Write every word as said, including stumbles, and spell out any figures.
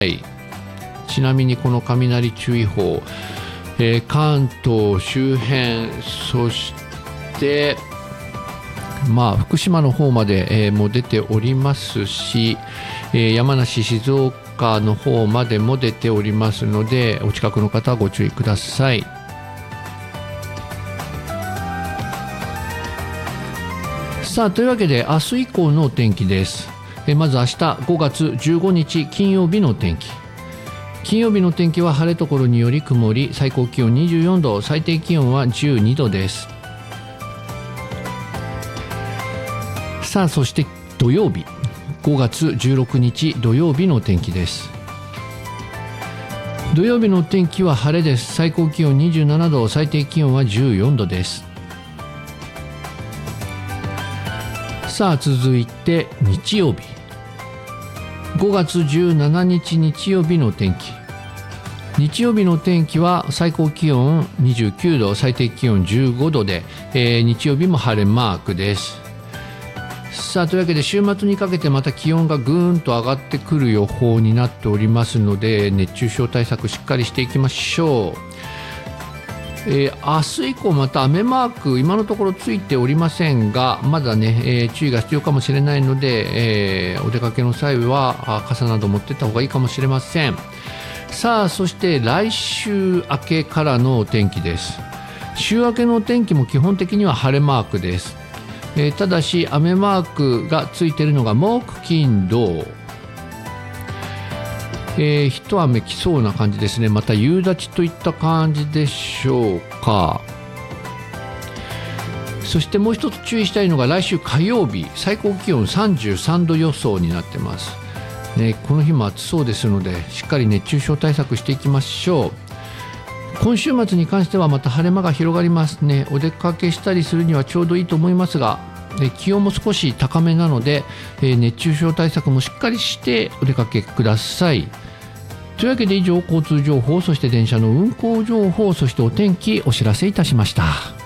ちなみにこの雷注意報、えー、関東周辺、そしてまあ福島の方まで、えー、も出ておりますし、えー、山梨、静岡の方までも出ておりますので、お近くの方はご注意ください。さあ、というわけで明日以降のお天気です。えー、まず明日ごがつじゅうごにち金曜日のお天気。金曜日の天気は晴れところにより曇り、最高気温にじゅうよんど、最低気温はじゅうにどです。さあ、そして土曜日ごがつじゅうろくにち土曜日のお天気です。土曜日のお天気は晴れです。最高気温にじゅうななど、最低気温はじゅうよんどです。さあ、続いて日曜日ごがつじゅうしちにち日曜日のお天気。日曜日のお天気は最高気温にじゅうきゅうど、最低気温じゅうごどで、えー、日曜日も晴れマークです。さあ、というわけで週末にかけてまた気温がぐーんと上がってくる予報になっておりますので、熱中症対策しっかりしていきましょう。えー、明日以降また雨マーク今のところついておりませんが、まだね、えー、注意が必要かもしれないので、えー、お出かけの際は傘など持ってった方がいいかもしれません。さあ、そして来週明けからのお天気です。週明けのお天気も基本的には晴れマークです。えー、ただし雨マークがついているのが木金土、えー、一雨来そうな感じですね。また夕立といった感じでしょうか。そしてもう一つ注意したいのが来週火曜日、最高気温さんじゅうさんど予想になってます、ね、この日も暑そうですので、しっかり熱中症対策していきましょう。今週末に関してはまた晴れ間が広がりますね。お出かけしたりするにはちょうどいいと思いますが、気温も少し高めなので、熱中症対策もしっかりしてお出かけください。というわけで以上、交通情報、そして電車の運行情報、そしてお天気お知らせいたしました。